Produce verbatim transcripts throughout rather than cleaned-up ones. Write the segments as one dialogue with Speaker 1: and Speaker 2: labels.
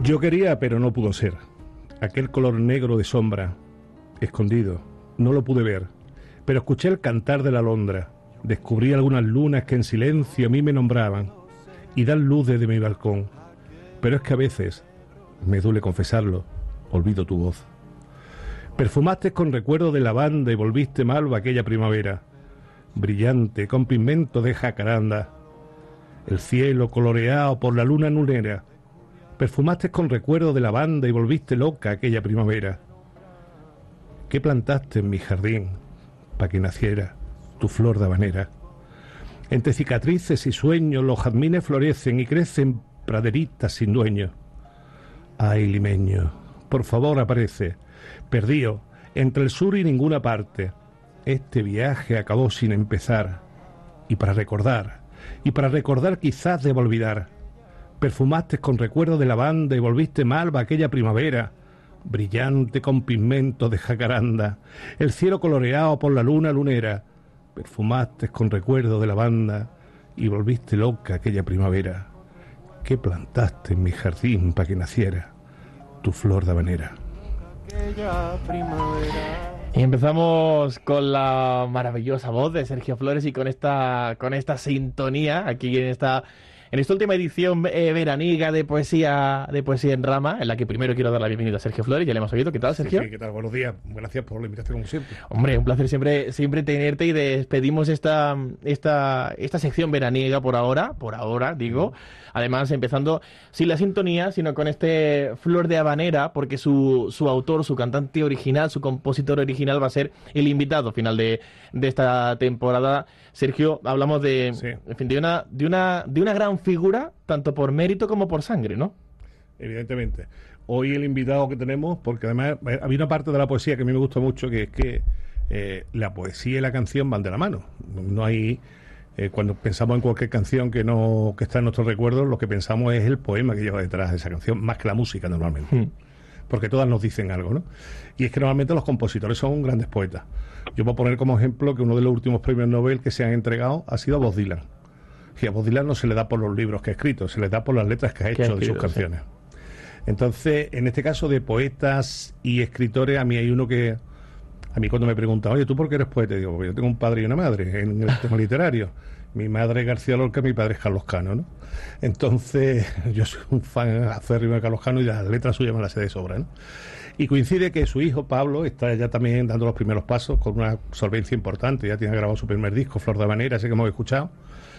Speaker 1: Yo quería, pero no pudo ser. Aquel color negro de sombra, escondido, no lo pude ver, pero escuché el cantar de la alondra. Descubrí algunas lunas que en silencio a mí me nombraban y dan luz desde mi balcón. Pero es que a veces, me duele confesarlo, olvido tu voz. Perfumaste con recuerdo de lavanda y volviste malva aquella primavera, brillante, con pigmento de jacaranda, el cielo coloreado por la luna lunera. Perfumaste con recuerdo de lavanda y volviste loca aquella primavera. ¿Qué plantaste en mi jardín para que naciera tu flor de habanera? Entre cicatrices y sueños los jazmines florecen y crecen praderitas sin dueño. Ay, limeño, por favor aparece, perdido entre el sur y ninguna parte. Este viaje acabó sin empezar, y para recordar, y para recordar quizás debo olvidar. Perfumaste con recuerdo de lavanda y volviste malva aquella primavera, brillante con pigmento de jacaranda, el cielo coloreado por la luna lunera. Perfumaste con recuerdo de lavanda y volviste loca aquella primavera. ¿Qué plantaste en mi jardín para que naciera tu flor de habanera?
Speaker 2: Y empezamos con la maravillosa voz de Sergio Flores y con esta con esta sintonía aquí en esta en esta última edición eh, veraniega de poesía de poesía en rama, en la que primero quiero dar la bienvenida a Sergio Flores. Ya le hemos oído. ¿Qué tal, Sergio?
Speaker 1: Sí, sí, ¿qué tal? Buenos días. Gracias por la invitación, como siempre.
Speaker 2: Hombre, un placer siempre siempre tenerte, y despedimos esta esta esta sección veraniega por ahora, por ahora, digo. Además, empezando sin la sintonía, sino con este Flor de Habanera, porque su, su autor, su cantante original, su compositor original va a ser el invitado final de, de esta temporada. Sergio, hablamos de, sí. en fin, de una de una de una gran figura, tanto por mérito como por sangre, ¿no?
Speaker 1: Evidentemente. Hoy el invitado que tenemos, porque además había una parte de la poesía que a mí me gusta mucho, que es que eh, la poesía y la canción van de la mano. No hay... Eh, cuando pensamos en cualquier canción que no que está en nuestros recuerdos, lo que pensamos es el poema que lleva detrás de esa canción, más que la música normalmente. Mm. Porque todas nos dicen algo, ¿no? Y es que normalmente los compositores son grandes poetas. Yo voy a poner como ejemplo que uno de los últimos premios Nobel que se han entregado ha sido a Bob Dylan. Y a Bob Dylan no se le da por los libros que ha escrito, se le da por las letras que ha hecho de sus canciones. Sí. Entonces, en este caso de poetas y escritores, a mí hay uno que... A mí cuando me preguntan, oye, ¿tú por qué eres poeta? Digo, porque yo tengo un padre y una madre en el tema literario. Mi madre es García Lorca, mi padre es Carlos Cano, ¿no? Entonces, yo soy un fan acérrimo de Carlos Cano y las letras suyas me las sé de sobra, ¿no? Y coincide que su hijo, Pablo, está ya también dando los primeros pasos con una solvencia importante. Ya tiene grabado su primer disco, Flor de Habanera, ese que hemos escuchado.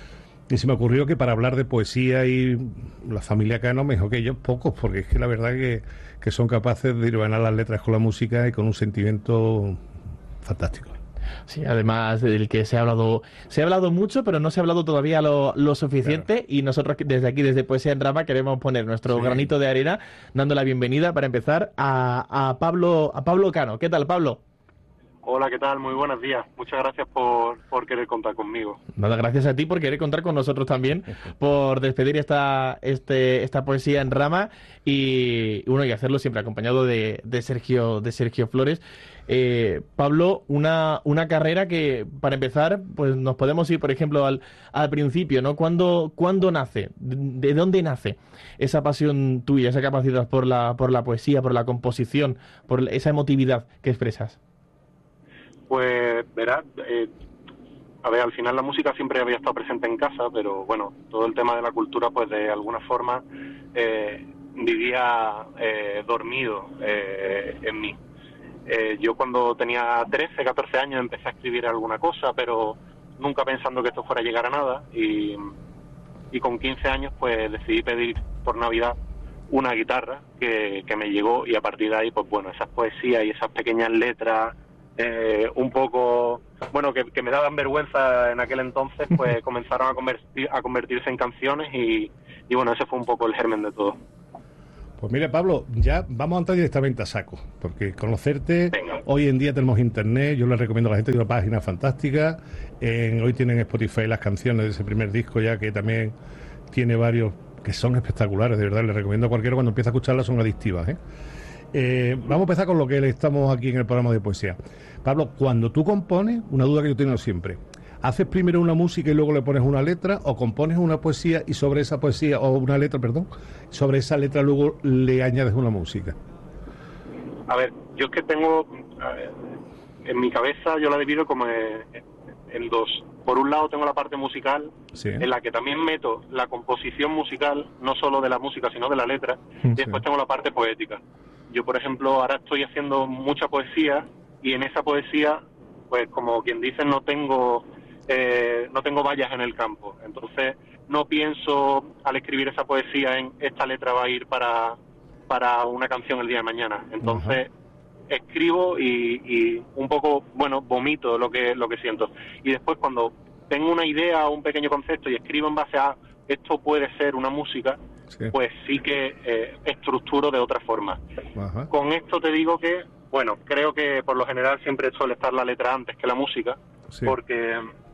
Speaker 1: Y se me ocurrió que para hablar de poesía y la familia Cano, mejor que ellos, pocos, porque es que la verdad que, que son capaces de irvanar las letras con la música y con un sentimiento fantástico.
Speaker 2: Sí, además del que se ha hablado se ha hablado mucho, pero no se ha hablado todavía lo, lo suficiente, claro. Y nosotros desde aquí, desde Poesía en Rama, queremos poner nuestro sí. granito de arena, dando la bienvenida, para empezar, a, a Pablo a Pablo Cano. ¿Qué tal, Pablo?
Speaker 3: Hola, ¿qué tal? Muy buenos días. Muchas gracias por, por querer contar conmigo.
Speaker 2: Nada, gracias a ti por querer contar con nosotros también, por despedir esta este esta poesía en rama y bueno, y hacerlo siempre acompañado de, de Sergio de Sergio Flores. Eh, Pablo, una una carrera que, para empezar, pues nos podemos ir, por ejemplo, al, al principio, ¿no? ¿Cuándo, ¿Cuándo nace? ¿De dónde nace esa pasión tuya, esa capacidad por la por la poesía, por la composición, por esa emotividad que expresas?
Speaker 3: Pues, verás, eh, a ver, al final la música siempre había estado presente en casa, pero bueno, todo el tema de la cultura, pues de alguna forma eh, vivía eh, dormido eh, en mí. Eh, yo cuando tenía trece, catorce años empecé a escribir alguna cosa, pero nunca pensando que esto fuera a llegar a nada, y, y con quince años pues decidí pedir por Navidad una guitarra que, que me llegó, y a partir de ahí, pues bueno, esas poesías y esas pequeñas letras Eh, un poco, bueno, que, que me daban vergüenza en aquel entonces, pues comenzaron a, convertir, a convertirse en canciones y, y bueno, ese fue un poco el germen de todo.
Speaker 1: Pues mira, Pablo, ya vamos a entrar directamente a saco, porque conocerte,
Speaker 3: Venga.
Speaker 1: Hoy en día tenemos internet, yo les recomiendo a la gente, una página fantástica, en, hoy tienen Spotify las canciones de ese primer disco ya, que también tiene varios que son espectaculares, de verdad, les recomiendo a cualquiera, cuando empieza a escucharlas son adictivas, ¿eh? Eh, vamos a empezar con lo que estamos aquí en el programa de poesía. Pablo, cuando tú compones, una duda que yo tengo siempre, ¿Haces primero una música y luego le pones una letra, o compones una poesía y sobre esa poesía, o una letra, perdón, sobre esa letra luego le añades una música?
Speaker 3: A ver, yo es que tengo, a ver, en mi cabeza yo la divido como en, en dos. Por un lado tengo la parte musical, sí, en la que también meto la composición musical, no solo de la música, sino de la letra, sí, y después tengo la parte poética. Yo, por ejemplo, ahora estoy haciendo mucha poesía, y en esa poesía, pues como quien dice, no tengo eh, no tengo vallas en el campo. Entonces, no pienso al escribir esa poesía en esta letra va a ir para, para una canción el día de mañana. Entonces, uh-huh, escribo y, y un poco, bueno, vomito lo que lo que siento. Y después, cuando tengo una idea o un pequeño concepto y escribo en base a esto puede ser una música, sí, pues sí que eh, estructuro de otra forma. Uh-huh. Con esto te digo que, bueno, creo que por lo general siempre suele estar la letra antes que la música, sí, porque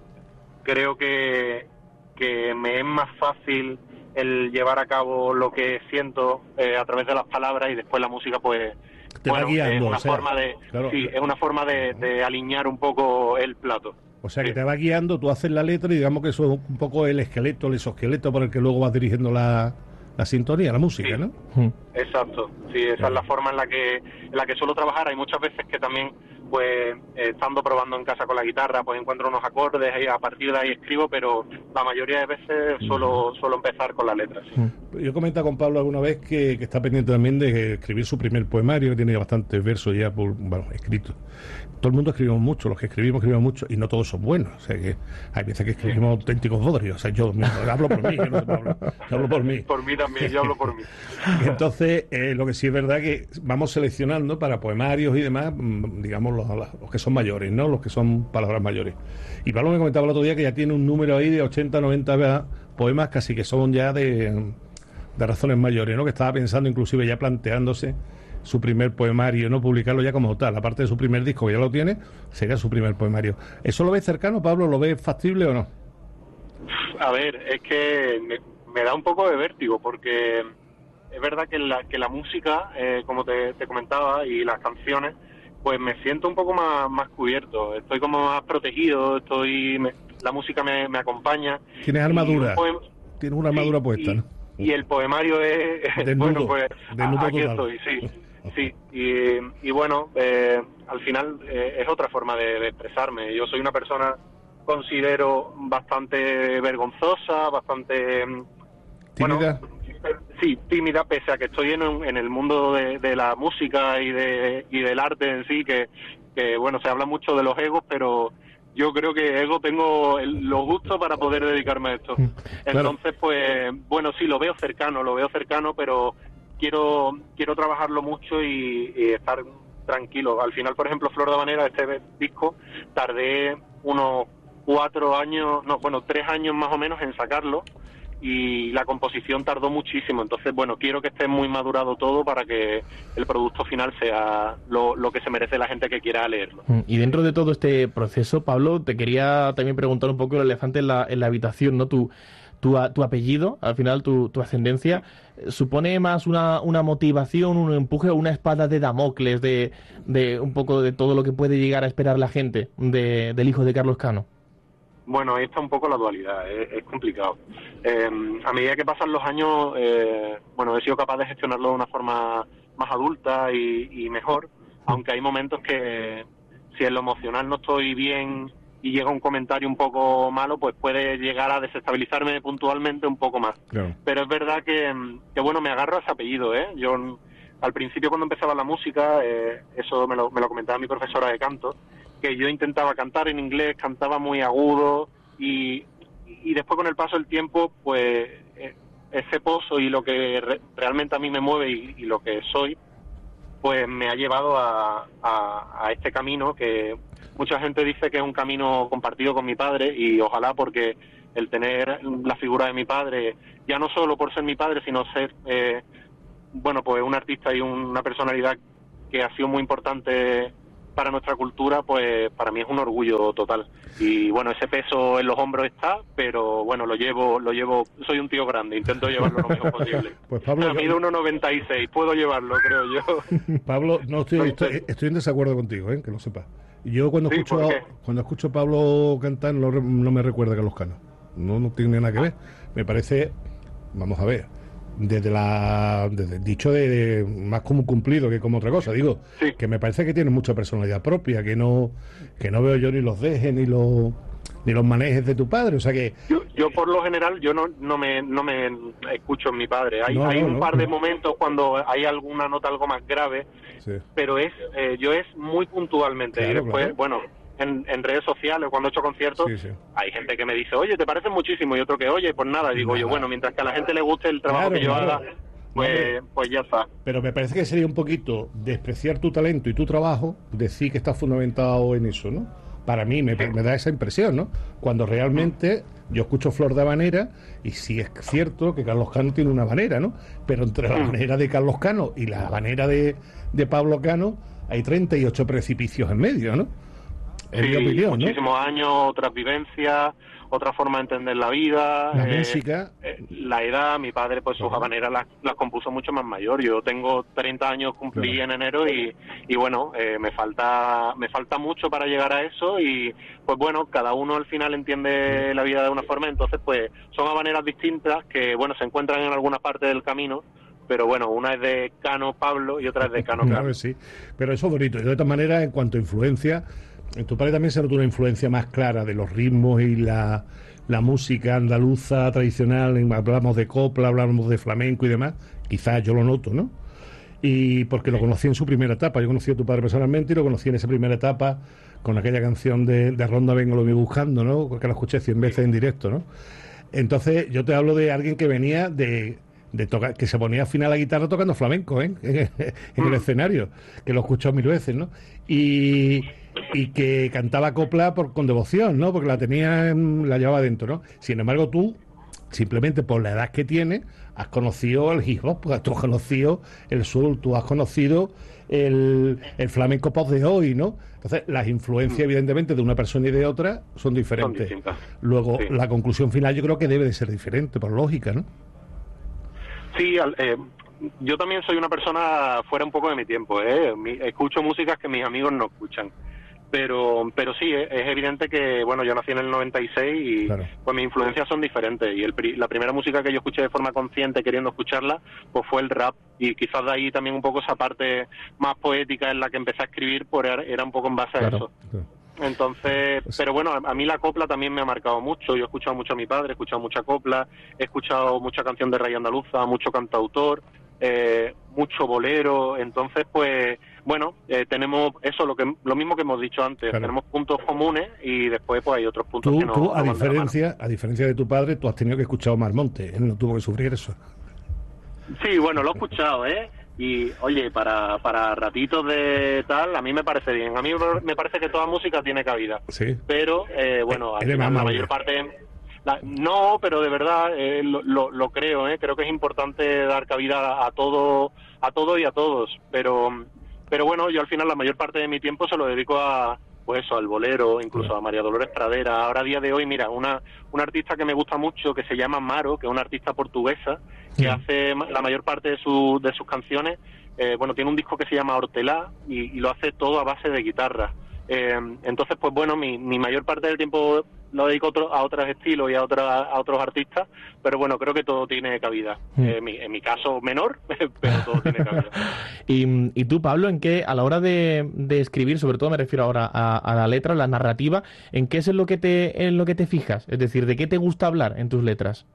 Speaker 3: creo que, que me es más fácil el llevar a cabo lo que siento eh, a través de las palabras, y después la música, pues,
Speaker 1: te
Speaker 3: bueno,
Speaker 1: va guiando,
Speaker 3: es una
Speaker 1: o sea,
Speaker 3: forma de,
Speaker 1: claro,
Speaker 3: sí, es una forma de, de alinear un poco el plato.
Speaker 1: O sea, que
Speaker 3: sí,
Speaker 1: te va guiando, tú haces la letra y digamos que eso es un poco el esqueleto, el exoesqueleto por el que luego vas dirigiendo la, la sintonía, la música, sí, ¿no?
Speaker 3: Exacto, sí, esa sí, es la forma en la que en la que suelo trabajar. Hay muchas veces que también, pues, eh, estando probando en casa con la guitarra, pues encuentro unos acordes y a partir de ahí escribo, pero la mayoría de veces suelo, suelo empezar con la letra, sí.
Speaker 1: Yo comenté con Pablo alguna vez que, que está pendiente también de escribir su primer poemario, que tiene bastantes versos ya por, bueno, escritos. Todo el mundo escribimos mucho, los que escribimos escribimos mucho, y no todos son buenos. O sea, que hay veces que escribimos auténticos bodrios. O sea, yo mismo, hablo por mí, yo no sé, Pablo, yo hablo por mí.
Speaker 3: Por mí también, yo hablo por mí.
Speaker 1: Y entonces, eh, lo que sí es verdad que vamos seleccionando para poemarios y demás, digamos, los, los que son mayores, ¿no? Los que son palabras mayores. Y Pablo me comentaba el otro día que ya tiene un número ahí de ochenta, noventa poemas, casi que son ya de, de razones mayores, ¿no? Que estaba pensando, inclusive ya planteándose su primer poemario, no publicarlo ya como tal, aparte de su primer disco, que ya lo tiene, sería su primer poemario. ¿Eso lo ves cercano, Pablo? ¿Lo ves factible o no?
Speaker 3: A ver, es que me, me da un poco de vértigo, porque es verdad que la, que la música, eh, como te, te comentaba, y las canciones, pues me siento un poco más, más cubierto, estoy como más protegido, estoy me, la música me, me acompaña.
Speaker 1: ¿Tienes armadura? Poema, Tienes una armadura, sí, puesta,
Speaker 3: y,
Speaker 1: ¿no?
Speaker 3: Y el poemario es,
Speaker 1: desnudo,
Speaker 3: bueno, pues
Speaker 1: desnudo
Speaker 3: aquí
Speaker 1: total.
Speaker 3: estoy, sí. Sí, y, y bueno, eh, al final eh, es otra forma de, de expresarme. Yo soy una persona, considero, bastante vergonzosa, bastante...
Speaker 1: ¿Tímida?
Speaker 3: Bueno, sí, tímida, pese a que estoy en, un, en el mundo de, de la música y de y del arte en sí, que, que, bueno, se habla mucho de los egos, pero yo creo que ego tengo el, los gustos para poder dedicarme a esto. Entonces, claro, pues, bueno, sí, lo veo cercano, lo veo cercano, pero... quiero quiero trabajarlo mucho y, y estar tranquilo. Al final, por ejemplo, Flor de Habanera, este disco, tardé unos cuatro años, no, bueno, tres años más o menos en sacarlo, y la composición tardó muchísimo. Entonces, bueno, quiero que esté muy madurado todo para que el producto final sea lo, lo que se merece la gente que quiera leerlo.
Speaker 2: Y dentro de todo este proceso, Pablo, te quería también preguntar un poco el elefante en la, en la habitación, ¿no? Tu, tu, tu apellido, al final tu, tu ascendencia, ¿supone más una, una motivación, un empuje o una espada de Damocles de, de un poco de todo lo que puede llegar a esperar la gente de, del hijo de Carlos Cano?
Speaker 3: Bueno, ahí está un poco la dualidad, es, es complicado. Eh, a medida que pasan los años, eh, bueno, he sido capaz de gestionarlo de una forma más adulta y, y mejor, aunque hay momentos que si en lo emocional no estoy bien y llega un comentario un poco malo, pues puede llegar a desestabilizarme puntualmente un poco más. Claro. Pero es verdad que, que, bueno, me agarro a ese apellido, ¿eh? Yo, al principio, cuando empezaba la música, eh, eso me lo, me lo comentaba mi profesora de canto, que yo intentaba cantar en inglés, cantaba muy agudo, y, y después, con el paso del tiempo, pues ese pozo y lo que re, realmente a mí me mueve y, y lo que soy, pues me ha llevado a, a, a este camino que mucha gente dice que es un camino compartido con mi padre, y ojalá, porque el tener la figura de mi padre, ya no solo por ser mi padre, sino ser, eh, bueno, pues un artista y una personalidad que ha sido muy importante para nuestra cultura, pues para mí es un orgullo total. Y bueno, ese peso en los hombros está, pero bueno, lo llevo, lo llevo, soy un tío grande, intento llevarlo lo mejor posible.
Speaker 1: Pues Pablo,
Speaker 3: mido uno noventa y seis, puedo llevarlo, creo yo.
Speaker 1: Pablo, no estoy, estoy, estoy en desacuerdo contigo, ¿eh? Que lo sepas. Yo cuando
Speaker 3: Sí,
Speaker 1: escucho
Speaker 3: ¿por qué?
Speaker 1: cuando escucho a Pablo cantar no, re- no me recuerda a Carlos Cano. No, no tiene nada que ver. Me parece, vamos a ver, desde la desde el dicho de, de más como un cumplido que como otra cosa. Digo,
Speaker 3: Sí.
Speaker 1: que me parece que tiene mucha personalidad propia, que no que no veo yo ni los dejes ni los ni los manejes de tu padre. O sea que
Speaker 3: Yo, yo por lo general, yo no, no me no me escucho en mi padre. Hay,
Speaker 1: No,
Speaker 3: hay
Speaker 1: no,
Speaker 3: un
Speaker 1: no.
Speaker 3: par de momentos cuando hay alguna nota algo más grave,
Speaker 1: sí.
Speaker 3: pero es eh, yo es muy puntualmente.
Speaker 1: Claro,
Speaker 3: y después,
Speaker 1: claro.
Speaker 3: bueno, en, en redes sociales, cuando he hecho conciertos,
Speaker 1: Sí, sí.
Speaker 3: hay gente que me dice, oye, te parece muchísimo, y otro que, oye, pues nada. Y digo
Speaker 1: Nada.
Speaker 3: yo, bueno, mientras que a la gente le guste el trabajo
Speaker 1: Claro,
Speaker 3: que yo
Speaker 1: claro.
Speaker 3: haga, pues, pues ya está.
Speaker 1: Pero me parece que sería un poquito despreciar tu talento y tu trabajo, decir que estás fundamentado en eso, ¿no? Para mí me, me da esa impresión, ¿no? Cuando realmente yo escucho Flor de Habanera y sí es cierto que Carlos Cano tiene una habanera, ¿no? Pero entre la habanera de Carlos Cano y la habanera de, de Pablo Cano hay treinta y ocho precipicios en medio, ¿no? Es mi
Speaker 3: Sí,
Speaker 1: opinión, ¿no?
Speaker 3: muchísimos años, otras vivencias, otra forma de entender la vida.
Speaker 1: La
Speaker 3: eh,
Speaker 1: música.
Speaker 3: eh, la edad, mi padre pues sus
Speaker 1: Ajá.
Speaker 3: habaneras las, las compuso mucho más mayor. Yo tengo treinta años, cumplí
Speaker 1: Claro.
Speaker 3: en enero y, y bueno, eh, me falta me falta mucho para llegar a eso y pues bueno, cada uno al final entiende la vida de una forma, entonces pues son habaneras distintas que bueno, se encuentran en alguna parte del camino. Pero bueno, una es de Cano Pablo y otra es de Cano
Speaker 1: Claro
Speaker 3: Cano.
Speaker 1: que sí, pero eso es bonito. Y de todas maneras, en cuanto a influencia, en tu padre también se nota una influencia más clara de los ritmos y la, la música andaluza tradicional. Hablamos de copla, hablamos de flamenco y demás. Quizás yo lo noto, ¿no? Y porque lo conocí en su primera etapa. Yo conocí a tu padre personalmente y lo conocí en esa primera etapa con aquella canción de, de Ronda Vengo lo vi buscando, ¿no? Porque la escuché cien veces en directo, ¿no? Entonces yo te hablo de alguien que venía de... de tocar, que se ponía al final la guitarra tocando flamenco, ¿eh? en el escenario, que lo he escuchado mil veces, ¿no? Y, y que cantaba copla por, con devoción, ¿no? Porque la tenía, la llevaba dentro, ¿no? Sin embargo, tú, simplemente por la edad que tienes, has conocido el hip hop, pues, tú has conocido el soul, tú has conocido el, el flamenco pop de hoy, ¿no? Entonces, las influencias, evidentemente, de una persona y de otra son diferentes.
Speaker 3: Son distintas.
Speaker 1: Luego,
Speaker 3: Sí.
Speaker 1: la conclusión final yo creo que debe de ser diferente, por lógica, ¿no?
Speaker 3: Sí, al- eh, yo también soy una persona fuera un poco de mi tiempo, ¿eh? Mi- escucho músicas que mis amigos no escuchan, pero pero sí, es, es evidente que, bueno, yo nací en el noventa y seis y
Speaker 1: Claro.
Speaker 3: pues mis influencias son diferentes y el, pri- la primera música que yo escuché de forma consciente queriendo escucharla, pues fue el rap y quizás de ahí también un poco esa parte más poética en la que empecé a escribir, pues era, era un poco en base a
Speaker 2: Claro.
Speaker 3: eso.
Speaker 1: Claro.
Speaker 3: Entonces, pero bueno, a, a mí la copla también me ha marcado mucho. Yo he escuchado mucho a mi padre, he escuchado mucha copla, he escuchado mucha canción de raíz andaluza, mucho cantautor, eh, mucho bolero. Entonces, pues, bueno, eh, tenemos eso, lo que lo mismo que hemos dicho antes.
Speaker 1: Claro.
Speaker 3: Tenemos puntos comunes y después, pues, hay otros puntos
Speaker 1: Tú,
Speaker 3: que no.
Speaker 1: tú, a
Speaker 3: no van de la mano.
Speaker 1: diferencia, a diferencia de tu padre, tú has tenido que escuchar a Omar Montes. Él no tuvo que sufrir eso.
Speaker 3: Sí, bueno, lo he escuchado, ¿eh? Y, oye, para, para ratitos de tal, a mí me parece bien. A mí me parece que toda música tiene cabida.
Speaker 1: Sí.
Speaker 3: Pero, eh, bueno, al
Speaker 1: Eres
Speaker 3: final,
Speaker 1: más
Speaker 3: la
Speaker 1: maduro.
Speaker 3: mayor parte... la- no, pero de verdad eh, lo, lo, lo creo, ¿eh? Creo que es importante dar cabida a todo, a todo y a todos. Pero, pero bueno, yo al final la mayor parte de mi tiempo se lo dedico a... pues eso, al bolero, incluso
Speaker 1: Claro.
Speaker 3: a María Dolores Pradera. Ahora a día de hoy, mira, una, una artista que me gusta mucho, que se llama Maro, que es una artista portuguesa, que
Speaker 1: Sí.
Speaker 3: hace ma- la mayor parte de, su, de sus canciones, eh, bueno, tiene un disco que se llama Hortelá y, y lo hace todo a base de guitarra. Eh, entonces, pues bueno, mi, mi mayor parte del tiempo lo dedico a, otro- a otros estilos y a, otra- a otros artistas, pero bueno, creo que todo tiene cabida.
Speaker 2: Mm.
Speaker 3: Eh, mi- en mi caso menor, pero todo tiene cabida.
Speaker 2: Y, y tú, Pablo, ¿en qué, a la hora de, de escribir, sobre todo me refiero ahora a, a la letra, la narrativa, ¿en qué es en lo que te en lo que te fijas? Es decir, ¿de qué te gusta hablar en tus letras?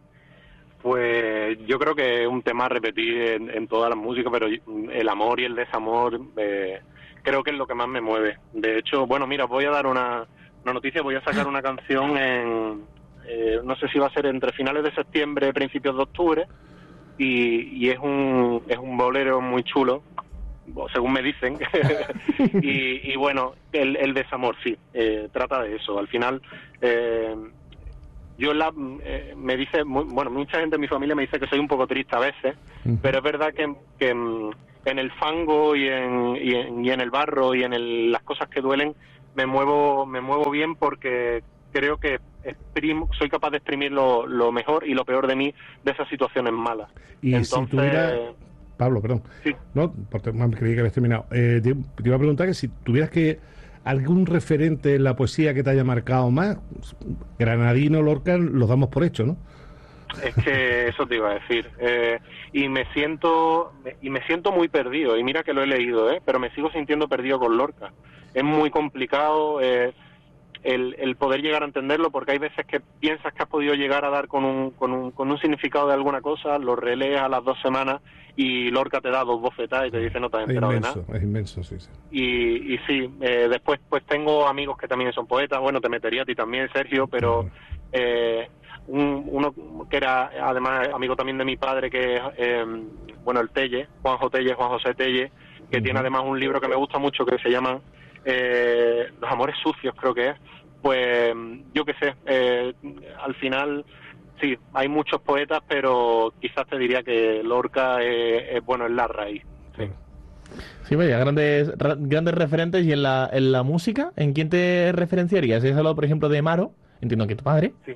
Speaker 3: Pues yo creo que es un tema a repetir en, en todas las músicas, pero el amor y el desamor eh, creo que es lo que más me mueve. De hecho, bueno, mira, voy a dar una, una noticia, voy a sacar una canción en, eh, no sé si va a ser entre finales de septiembre, principios de octubre, y, y es un es un bolero muy chulo, según me dicen. y, y bueno, el, el desamor, sí, eh, trata de eso. Al final... Eh, yo la, eh, me dice, muy, bueno, mucha gente en mi familia me dice que soy un poco triste a veces,
Speaker 1: Ujú.
Speaker 3: pero es verdad que, que mm, en el fango y en, y en, y en el barro y en el- las cosas que duelen me muevo me muevo bien porque creo que exprimo, soy capaz de exprimir lo, lo mejor y lo peor de mí de esas situaciones malas.
Speaker 1: Y
Speaker 3: Entonces,
Speaker 1: si tuviera... Pablo, perdón.
Speaker 3: sí.
Speaker 1: No, porque más creí que habías terminado. Eh, te, te iba a preguntar que si tuvieras que ¿Algún referente en la poesía que te haya marcado más? Granadino, Lorca, los damos por hecho, ¿no?
Speaker 3: Es que eso te iba a decir. Eh, y me siento y me siento muy perdido. Y mira que lo he leído, ¿eh? Pero me sigo sintiendo perdido con Lorca. Es muy complicado eh, el, el poder llegar a entenderlo, porque hay veces que piensas que has podido llegar a dar con un, con un, con un significado de alguna cosa, lo relees a las dos semanas y Lorca te da dos bofetadas y te dice no te has enterado
Speaker 1: es inmenso,
Speaker 3: de nada.
Speaker 1: Es inmenso, sí, sí.
Speaker 3: Y, y sí, eh, después pues tengo amigos que también son poetas. Bueno, te metería a ti también, Sergio, pero... Eh, Un, uno que era además amigo también de mi padre, que es eh, bueno, el Telle, Juanjo Telle, Juan José Telle, que uh-huh. tiene además un libro que me gusta mucho que se llama eh, Los amores sucios, creo que es. Pues yo qué sé, eh, al final sí, hay muchos poetas, pero quizás te diría que Lorca es, es bueno, es la raíz. Sí.
Speaker 2: Sí, vaya, grandes grandes referentes. ¿Y en la, en la música, en quién te referenciarías? ¿Has hablado, por ejemplo, de Maro? Entiendo que tu padre.
Speaker 3: Sí.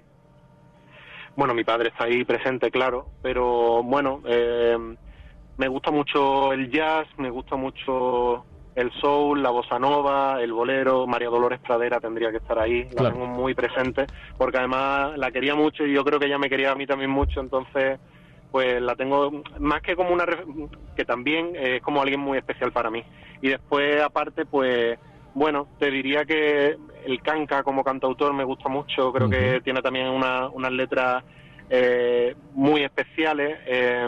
Speaker 3: Bueno, mi padre está ahí presente, claro, pero bueno, eh, me gusta mucho el jazz, me gusta mucho el soul, la bossa nova, el bolero. María Dolores Pradera tendría que estar ahí, la claro. tengo muy presente, porque además la quería mucho y yo creo que ella me quería a mí también mucho, entonces pues la tengo más que como una... que también es como alguien muy especial para mí. Y después, aparte, pues... Bueno, te diría que el Kanka como cantautor me gusta mucho, creo uh-huh. que tiene también una, unas letras eh, muy especiales. Eh,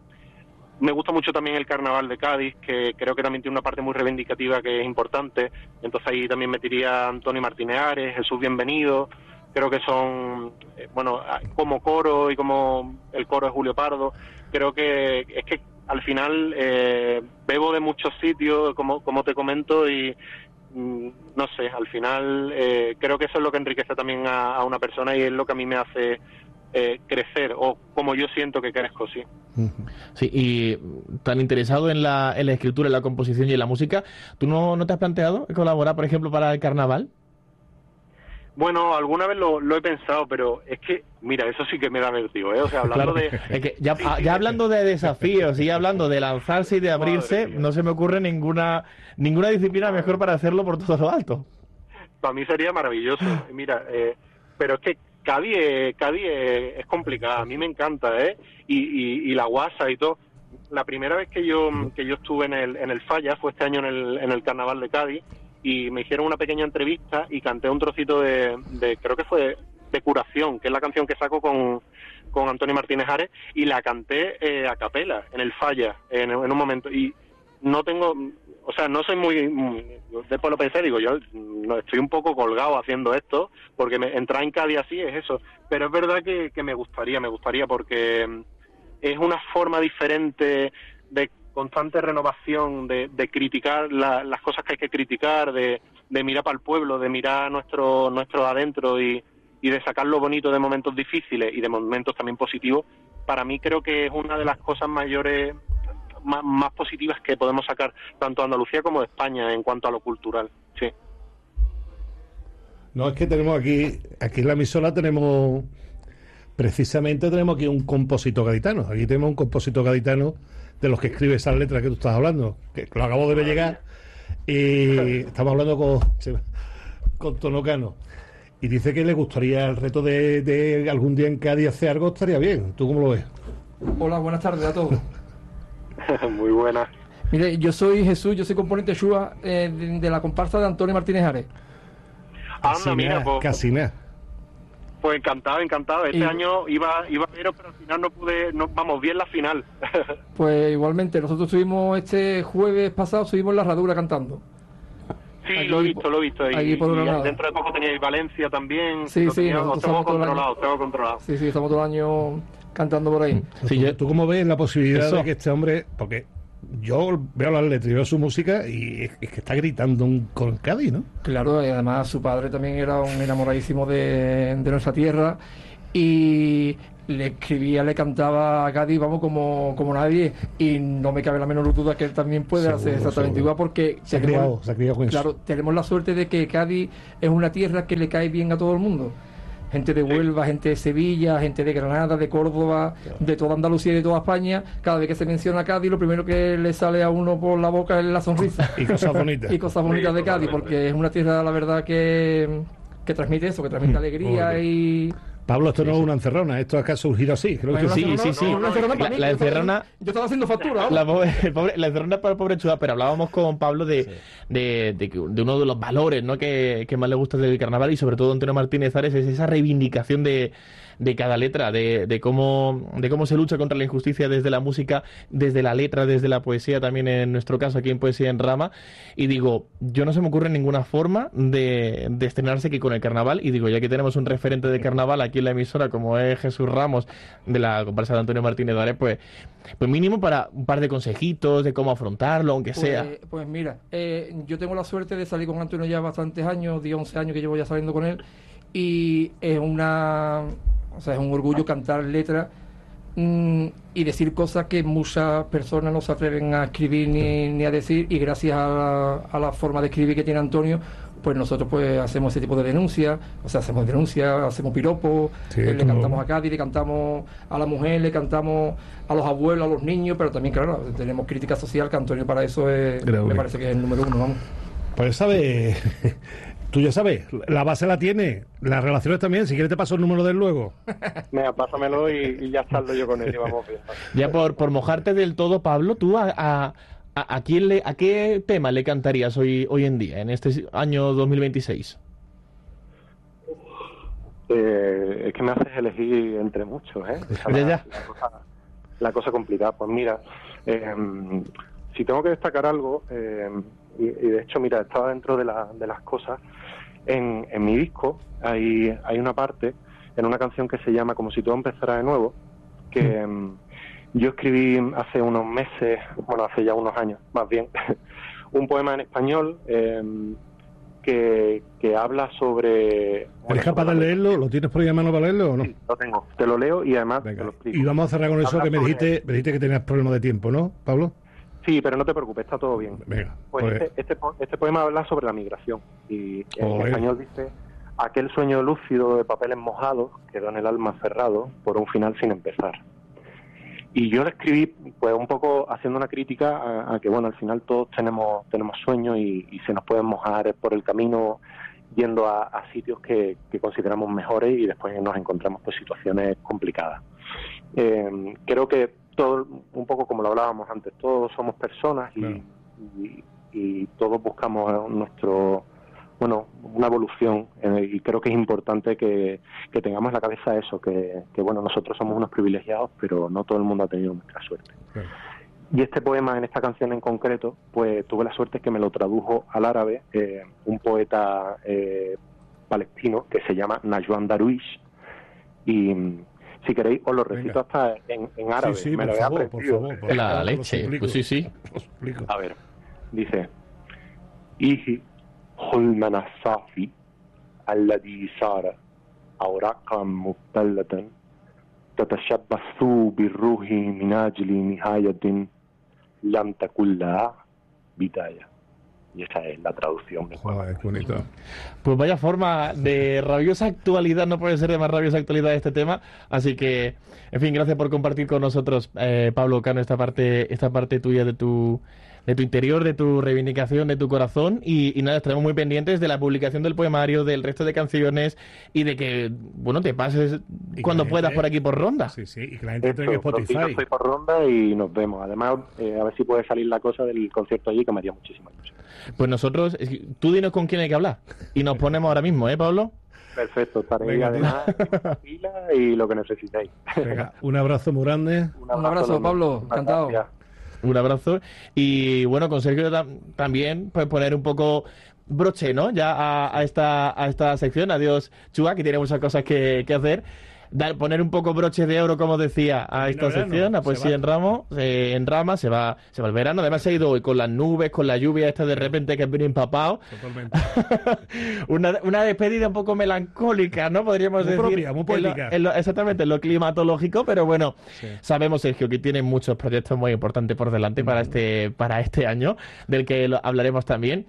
Speaker 3: me gusta mucho también el Carnaval de Cádiz, que creo que también tiene una parte muy reivindicativa que es importante. Entonces ahí también metería a Antonio Martínez Ares, Jesús Bienvenido. Creo que son, eh, bueno, como coro y como el coro de Julio Pardo. Creo que es que al final eh, bebo de muchos sitios, como, como te comento, y no sé, al final eh, creo que eso es lo que enriquece también a, a una persona y es lo que a mí me hace eh, crecer, o como yo siento que crezco, sí.
Speaker 2: Sí, y tan interesado en la, en la escritura, en la composición y en la música, ¿tú no, no te has planteado colaborar, por ejemplo, para el carnaval?
Speaker 3: Bueno, alguna vez lo, lo he pensado, pero es que, mira, eso sí que me da vértigo, ¿eh? O sea, hablando
Speaker 2: claro,
Speaker 3: de...
Speaker 2: Es que ya, sí, sí, ya hablando de desafíos y hablando de lanzarse y de abrirse, no se me ocurre ninguna ninguna disciplina mejor para hacerlo por todo lo alto.
Speaker 3: Para mí sería maravilloso. Mira, eh, pero es que Cádiz, eh, Cádiz eh, es complicada, a mí me encanta, ¿eh? Y, y, y la guasa y todo. La primera vez que yo que yo estuve en el, en el Falla fue este año en el, en el Carnaval de Cádiz, y me hicieron una pequeña entrevista y canté un trocito de, de creo que fue de Curación, que es la canción que saco con, con Antonio Martínez Ares, y la canté eh, a capela en el Falla en, en un momento, y no tengo, o sea, no soy muy, muy después lo pensé, digo, yo no, estoy un poco colgado haciendo esto, porque me, entrar en Cádiz así es eso, pero es verdad que, que me gustaría, me gustaría porque es una forma diferente de constante renovación, de, de criticar la, las cosas que hay que criticar, de, de mirar para el pueblo, de mirar nuestro nuestro adentro y, y de sacar lo bonito de momentos difíciles y de momentos también positivos. Para mí creo que es una de las cosas mayores, más, más positivas que podemos sacar tanto de Andalucía como de España en cuanto a lo cultural. Sí.
Speaker 1: No, es que tenemos aquí, aquí en la emisora tenemos, precisamente tenemos aquí un compositor gaditano. Aquí tenemos un compositor gaditano de los que escribe esas letras que tú estás hablando, que lo acabo de ver llegar, y estamos hablando con, con Tono Cano, y dice que le gustaría el reto de, de algún día en Cádiz hacer algo, estaría bien. ¿Tú cómo lo ves?
Speaker 4: Hola, buenas tardes a todos.
Speaker 3: Muy buenas.
Speaker 4: Mire, yo soy Jesús, yo soy componente Shua eh, de, de la comparsa de Antonio Martínez Ares.
Speaker 3: Anda, mira, pues,
Speaker 1: casi nada.
Speaker 3: Pues encantado, encantado. Este y, año iba iba a ver, pero al final no pude, no, vamos, bien la final.
Speaker 4: Pues igualmente, nosotros estuvimos este jueves pasado, estuvimos en la Herradura cantando.
Speaker 3: Sí, aquí, lo he visto, lo he visto. Y, y dentro de poco teníais Valencia también.
Speaker 4: Sí, sí,
Speaker 3: tenía, os tengo controlado, tengo controlado.
Speaker 4: Sí, sí, estamos todo el año cantando por ahí.
Speaker 1: Sí, ¿tú, ¿Tú cómo ves la posibilidad Eso. de que este hombre, porque yo veo las letras y veo su música y es, es que está gritando un, con Cádiz, ¿no?
Speaker 4: Claro, y además su padre también era un enamoradísimo de, de nuestra tierra y le escribía, le cantaba a Cádiz, vamos, como, como nadie, y no me cabe la menor duda que él también puede seguro, hacer exactamente seguro. igual, porque
Speaker 1: se ha
Speaker 4: tenemos,
Speaker 1: criado, se ha criado con
Speaker 4: claro,
Speaker 1: eso.
Speaker 4: tenemos la suerte de que Cádiz es una tierra que le cae bien a todo el mundo. gente de Huelva, gente de Sevilla, gente de Granada, de Córdoba, de toda Andalucía y de toda España. Cada vez que se menciona Cádiz, lo primero que le sale a uno por la boca es la sonrisa.
Speaker 1: Y cosas bonitas.
Speaker 4: Y cosas bonitas de Cádiz, porque es una tierra, la verdad, que, que transmite eso, que transmite alegría y...
Speaker 1: Pablo, esto no es una encerrona, esto es que ha surgido así. Creo que
Speaker 2: sí, sí, sí.
Speaker 4: Una encerrona para
Speaker 2: La,
Speaker 4: mí,
Speaker 2: la
Speaker 4: yo estaba-
Speaker 2: encerrona...
Speaker 4: Yo estaba haciendo factura.
Speaker 2: La, pobre, el pobre- la encerrona para el pobre Chua, pero hablábamos con Pablo de,
Speaker 1: Sí.
Speaker 2: de, de, que- de uno de los valores, ¿no?, que, que más le gusta del carnaval, y sobre todo Antonio Martínez Ares, es esa reivindicación de, de cada letra, de, de cómo de cómo se lucha contra la injusticia desde la música, desde la letra, desde la poesía, también en nuestro caso aquí en Poesía en Rama. Y digo, yo no se me ocurre ninguna forma de, de estrenarse que con el carnaval, y digo, ya que tenemos un referente de carnaval aquí en la emisora como es Jesús Ramos, de la comparsa de Antonio Martínez Ares, pues, pues mínimo para un par de consejitos de cómo afrontarlo, aunque
Speaker 4: Pues,
Speaker 2: sea.
Speaker 4: pues mira, eh, yo tengo la suerte de salir con Antonio ya bastantes años, diez, once años que llevo ya saliendo con él, y es una, o sea, es un orgullo cantar letras mm, y decir cosas que muchas personas no se atreven a escribir ni, ni a decir, y gracias a la, a la forma de escribir que tiene Antonio, pues nosotros pues hacemos ese tipo de denuncias, o sea, hacemos denuncias, hacemos piropos,
Speaker 1: Sí,
Speaker 4: eh, le
Speaker 1: como-
Speaker 4: cantamos a Cádiz, le cantamos a la mujer, le cantamos a los abuelos, a los niños, pero también, claro, tenemos crítica social, que Antonio para eso es,
Speaker 1: Creo
Speaker 4: me
Speaker 1: que-
Speaker 4: parece que es el número uno, vamos.
Speaker 1: Pues sabe, tú ya sabes, la base la tiene, las relaciones también, si quieres te paso el número de él luego.
Speaker 3: Venga, pásamelo y, y ya salgo yo con él y vamos bien.
Speaker 2: Ya por, por mojarte del todo, Pablo, ¿tú a, a, a, a quién le, a qué tema le cantarías hoy, hoy en día, en este año dos mil veintiséis?
Speaker 3: Eh, es que me haces elegir entre muchos, ¿eh? Esa es
Speaker 2: Ya,
Speaker 3: la,
Speaker 2: ya.
Speaker 3: la cosa, la cosa complicada. Pues mira, eh, si tengo que destacar algo, eh, y, y de hecho, mira, estaba dentro de, la, de las cosas, en, en mi disco hay, hay una parte, en una canción que se llama Como si todo empezara de nuevo, que mm. yo escribí hace unos meses, bueno, hace ya unos años, más bien, un poema en español eh, que, que habla sobre...
Speaker 1: ¿Eres capaz de leerlo? ¿Lo tienes por ahí a mano para leerlo o no?
Speaker 3: Sí, lo tengo. Te lo leo y además te
Speaker 1: Venga.
Speaker 3: lo explico.
Speaker 1: Y vamos a cerrar con eso,
Speaker 3: Habla
Speaker 1: que me
Speaker 3: sobre-
Speaker 1: dijiste, me dijiste que tenías problemas de tiempo, ¿no, Pablo?
Speaker 3: Sí, pero no te preocupes, está todo bien.
Speaker 1: Venga,
Speaker 3: Pues,
Speaker 1: pues,
Speaker 3: este, este, po- este poema habla sobre la migración y en
Speaker 1: Joder.
Speaker 3: español dice: aquel sueño lúcido de papeles mojados quedó en el alma cerrado por un final sin empezar. Y yo lo escribí pues un poco haciendo una crítica a, a que bueno, al final todos tenemos tenemos sueños y, y se nos pueden mojar por el camino yendo a, a sitios que, que consideramos mejores y después nos encontramos pues situaciones complicadas. Eh, creo que todo, un poco como lo hablábamos antes, todos somos personas y,
Speaker 1: Claro.
Speaker 3: y, y todos buscamos nuestro, bueno, una evolución eh, y creo que es importante que, que tengamos en la cabeza eso, que, que bueno, nosotros somos unos privilegiados, pero no todo el mundo ha tenido nuestra suerte.
Speaker 1: claro.
Speaker 3: Y este poema, en esta canción en concreto, pues tuve la suerte que me lo tradujo al árabe eh, un poeta eh, palestino que se llama Najwan Darwish. Y mm, si queréis, os lo recito
Speaker 1: Venga.
Speaker 3: hasta en, en árabe.
Speaker 1: Sí, sí,
Speaker 3: me
Speaker 1: por
Speaker 3: lo he
Speaker 1: favor, por
Speaker 3: aprendido.
Speaker 1: favor. por
Speaker 2: La
Speaker 1: favor, te lo
Speaker 2: leche,
Speaker 1: suplico,
Speaker 2: pues sí, sí.
Speaker 1: te lo suplico.
Speaker 3: A ver, dice: Ihi hulmana safi alladhi sara awraqan mubtallatan tatashabbathu birruhi min ajli nihayatin lam takun laha bidaya. Y esa es la traducción del poema.
Speaker 1: Joder, qué bonito.
Speaker 2: Pues vaya forma de rabiosa actualidad, no puede ser de más rabiosa actualidad este tema, así que, en fin, gracias por compartir con nosotros, eh, Pablo Cano, esta parte, esta parte tuya de tu, de tu interior, de tu reivindicación, de tu corazón, y, y nada, estaremos muy pendientes de la publicación del poemario, del resto de canciones, y de que, bueno, te pases
Speaker 1: que
Speaker 2: cuando
Speaker 1: la
Speaker 2: puedas
Speaker 1: gente-
Speaker 2: por aquí por Ronda.
Speaker 1: Sí, sí, y que la gente entre en
Speaker 3: Esto, prontito
Speaker 1: Spotify.
Speaker 3: estoy por ronda y nos vemos. Además, eh, a ver si puede salir la cosa del concierto allí, que me haría muchísima ilusión.
Speaker 2: Pues nosotros, es que tú dinos con quién hay que hablar, y nos ponemos ahora mismo, ¿eh, Pablo?
Speaker 3: Perfecto, estaré
Speaker 1: Venga,
Speaker 3: además en fila y lo que necesitéis.
Speaker 1: Venga, un abrazo muy grande.
Speaker 4: Un abrazo,
Speaker 3: enorme.
Speaker 4: Pablo,
Speaker 3: Muchas
Speaker 4: encantado.
Speaker 3: gracias.
Speaker 2: Un abrazo. Y bueno, con Sergio tam- también pues poner un poco broche, ¿no? Ya a, a esta a esta sección. Adiós, Chua, que tiene muchas cosas que, que hacer. Dar, poner un poco broche de oro, como decía, a esta
Speaker 1: verano,
Speaker 2: sección, a
Speaker 1: se
Speaker 2: Poesía
Speaker 1: va.
Speaker 2: en Ramo, eh, en Rama, se va, se va el verano. Además se ha ido hoy con las nubes, con la lluvia esta de repente que viene empapado.
Speaker 1: Totalmente.
Speaker 2: una, una despedida un poco melancólica, ¿no? Podríamos
Speaker 1: Muy
Speaker 2: decir.
Speaker 1: propia, muy
Speaker 2: en lo-
Speaker 1: poética.
Speaker 2: en lo- exactamente, en lo climatológico, pero bueno,
Speaker 1: Sí.
Speaker 2: sabemos, Sergio, que tiene muchos proyectos muy importantes por delante para este, para este año, del que lo- hablaremos también.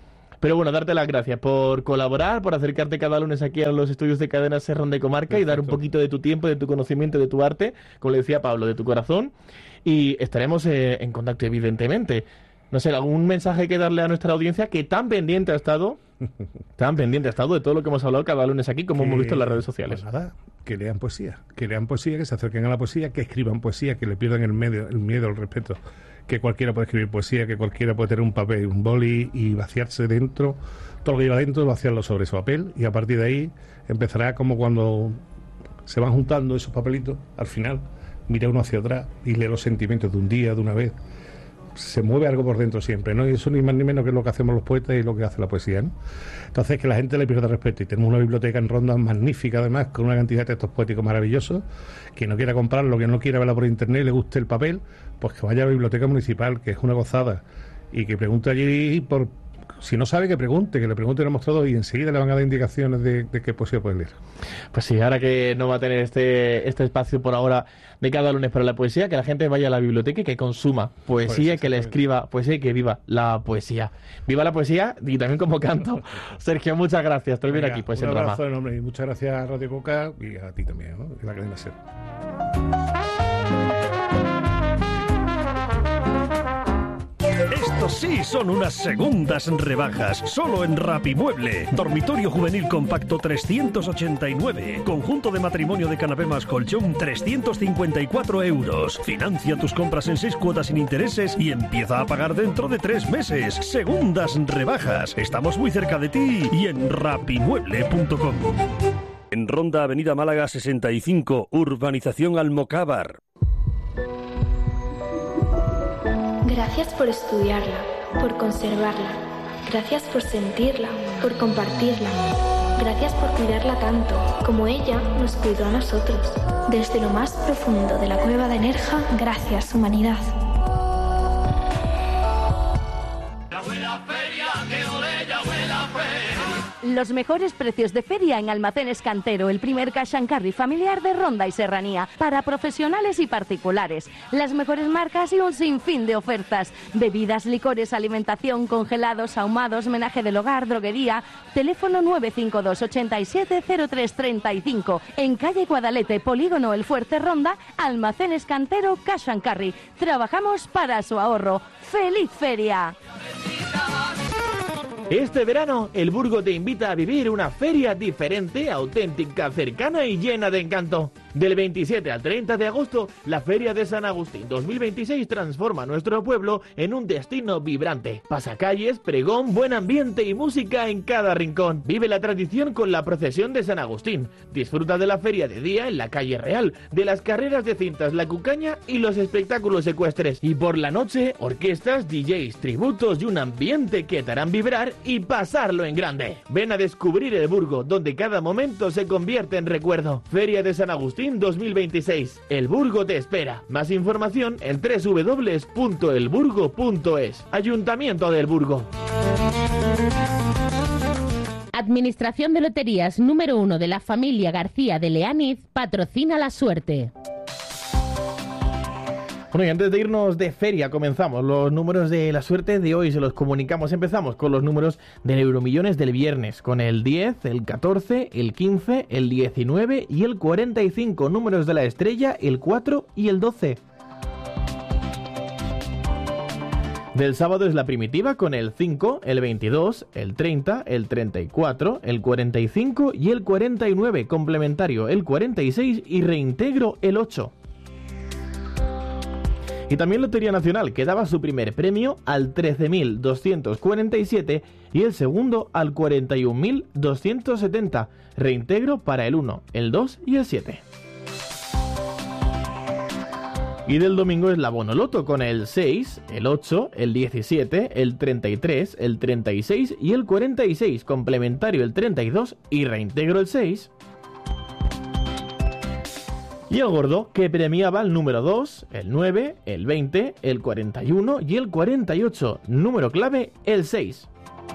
Speaker 2: Pero bueno, darte las gracias por colaborar, por acercarte cada lunes aquí a los estudios de Cadena Ser Ronda y Comarca. Perfecto. Y dar un poquito de tu tiempo, de tu conocimiento, de tu arte, como le decía Pablo, de tu corazón. Y estaremos eh, en contacto, evidentemente. No sé, algún mensaje que darle a nuestra audiencia que tan pendiente ha estado, tan pendiente ha estado de todo lo que hemos hablado cada lunes aquí, como que, hemos visto en las redes sociales.
Speaker 1: Pues nada, que lean poesía, que lean poesía, que se acerquen a la poesía, que escriban poesía, que le pierdan el, medio, el miedo, el respeto, que cualquiera puede escribir poesía, que cualquiera puede tener un papel, un boli y vaciarse dentro, todo lo que lleva dentro, vaciarlo sobre ese papel, y a partir de ahí empezará como cuando se van juntando esos papelitos, al final mira uno hacia atrás y lee los sentimientos de un día, de una vez. Se mueve algo por dentro siempre, ¿no? Y eso ni más ni menos que es lo que hacemos los poetas y lo que hace la poesía, ¿no? Entonces, que la gente le pierda respeto. Y tenemos una biblioteca en Ronda magnífica, además, con una cantidad de textos poéticos maravillosos. Quien no quiera comprarlo, que no quiera verla por internet y le guste el papel, pues que vaya a la biblioteca municipal, que es una gozada. Y que pregunte allí por... Si no sabe, que pregunte, que le pregunte en el mostrador y enseguida le van a dar indicaciones de, de qué poesía puede leer.
Speaker 2: Pues sí, ahora que no va a tener este este espacio por ahora de cada lunes para la poesía, que la gente vaya a la biblioteca y que consuma poesía, pues, que le escriba poesía y que viva la poesía. Viva la poesía y también como canto. Sergio, muchas gracias. Te vienes aquí, pues,
Speaker 1: un
Speaker 2: en Rama.
Speaker 1: abrazo enorme y muchas gracias a Radio Coca y a ti también, ¿no? Y la cadena Ser.
Speaker 5: Estos sí son unas segundas rebajas, solo en Rapimueble. Dormitorio juvenil compacto trescientos ochenta y nueve. Conjunto de matrimonio de canapé más colchón trescientos cincuenta y cuatro euros. Financia tus compras en seis cuotas sin intereses y empieza a pagar dentro de tres meses. Segundas rebajas. Estamos muy cerca de ti y en rapimueble punto com. En Ronda, Avenida Málaga sesenta y cinco, Urbanización Almocávar.
Speaker 6: Gracias por estudiarla, por conservarla. Gracias por sentirla, por compartirla. Gracias por cuidarla tanto, como ella nos cuidó a nosotros. Desde lo más profundo de la cueva de Nerja, gracias, humanidad.
Speaker 7: Los mejores precios de feria en Almacenes Cantero, el primer cash and carry familiar de Ronda y Serranía, para profesionales y particulares. Las mejores marcas y un sinfín de ofertas. Bebidas, licores, alimentación, congelados, ahumados, menaje del hogar, droguería. Teléfono nueve cinco dos, ochenta y siete, cero tres treinta y cinco. En calle Guadalete, Polígono El Fuerte, Ronda, Almacenes Cantero, cash and carry. Trabajamos para su ahorro. ¡Feliz feria!
Speaker 2: Este verano, el Burgo te invita a vivir una feria diferente, auténtica, cercana y llena de encanto. Del veintisiete al treinta de agosto, la Feria de San Agustín dos mil veintiséis transforma nuestro pueblo en un destino vibrante. Pasacalles, pregón, buen ambiente y música en cada rincón. Vive la tradición con la procesión de San Agustín. Disfruta de la feria de día en la calle Real, de las carreras de cintas, la cucaña y los espectáculos ecuestres. Y por la noche, orquestas, D Js, tributos y un ambiente que te harán vibrar y pasarlo en grande. Ven a descubrir el Burgo, donde cada momento se convierte en recuerdo. Feria de San Agustín dos mil veintiséis. El Burgo te espera. Más información en doble u doble u doble u punto el burgo punto es. Ayuntamiento del Burgo.
Speaker 8: Administración de Loterías número uno de la familia García de Leániz patrocina la suerte.
Speaker 2: Bueno, y antes de irnos de feria, comenzamos los números de la suerte de hoy, se los comunicamos. Empezamos con los números del Euromillones del viernes, con el diez, el catorce, el quince, el diecinueve y el cuarenta y cinco. Números de la estrella, el cuatro y el doce. Del sábado es la primitiva con el cinco, el veintidós, el treinta, el treinta y cuatro, el cuarenta y cinco y el cuarenta y nueve. Complementario el cuarenta y seis y reintegro el ocho. Y también Lotería Nacional, que daba su primer premio al trece mil doscientos cuarenta y siete y el segundo al cuarenta y un mil doscientos setenta. Reintegro para el uno, el dos y el siete. Y del domingo es la Bonoloto con el seis, el ocho, el diecisiete, el treinta y tres, el treinta y seis y el cuarenta y seis. Complementario el treinta y dos y reintegro el seis. Y el gordo, que premiaba el número dos, el nueve, el veinte, el cuarenta y uno y el cuarenta y ocho. Número clave, el seis.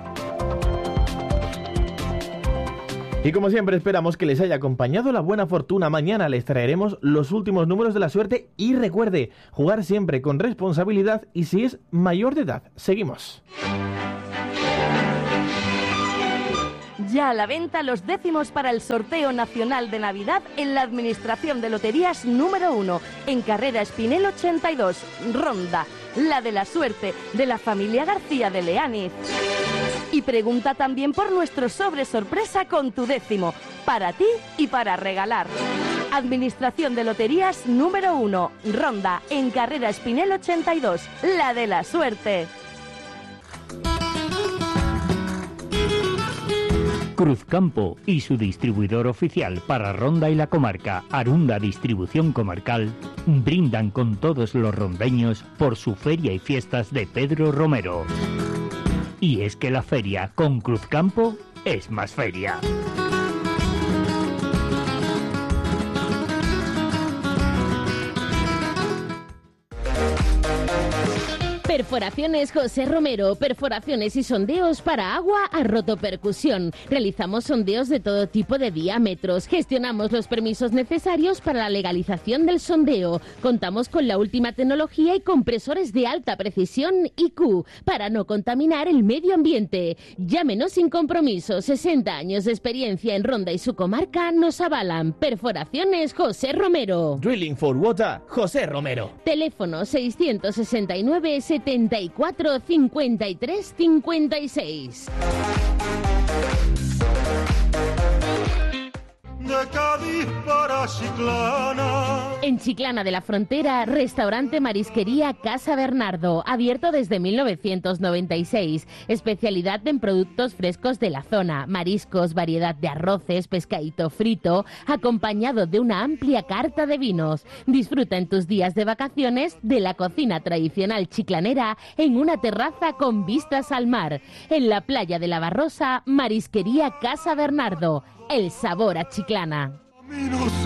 Speaker 2: Y como siempre esperamos que les haya acompañado la buena fortuna. Mañana les traeremos los últimos números de la suerte y recuerde, jugar siempre con responsabilidad y si es mayor de edad. Seguimos.
Speaker 7: Ya a la venta los décimos para el sorteo nacional de Navidad en la Administración de Loterías número uno, en Carrera Espinel ochenta y dos, Ronda, la de la suerte, de la familia García de Leániz. Y pregunta también por nuestro sobre sorpresa con tu décimo, para ti y para regalar. Administración de Loterías número uno, Ronda, en Carrera Espinel ochenta y dos, la de la suerte.
Speaker 9: Cruzcampo y su distribuidor oficial para Ronda y la comarca, Arunda Distribución Comarcal, brindan con todos los rondeños por su feria y fiestas de Pedro Romero. Y es que la feria con Cruzcampo es más feria.
Speaker 8: Perforaciones José Romero, perforaciones y sondeos para agua a rotopercusión. Realizamos sondeos de todo tipo de diámetros, gestionamos los permisos necesarios para la legalización del sondeo. Contamos con la última tecnología y compresores de alta precisión I Q para no contaminar el medio ambiente. Llámenos sin compromiso, sesenta años de experiencia en Ronda y su comarca nos avalan. Perforaciones José Romero.
Speaker 2: Drilling for Water, José Romero.
Speaker 8: Teléfono seiscientos sesenta y nueve, setenta y cuatro, cincuenta y tres, cincuenta y seis.
Speaker 10: De Cádiz para Chiclana.
Speaker 8: En Chiclana de la Frontera, restaurante Marisquería Casa Bernardo, abierto desde mil novecientos noventa y seis. Especialidad en productos frescos de la zona, mariscos, variedad de arroces, pescadito frito, acompañado de una amplia carta de vinos. Disfruta en tus días de vacaciones de la cocina tradicional chiclanera en una terraza con vistas al mar. En la playa de la Barrosa, Marisquería Casa Bernardo. El sabor a Chiclana.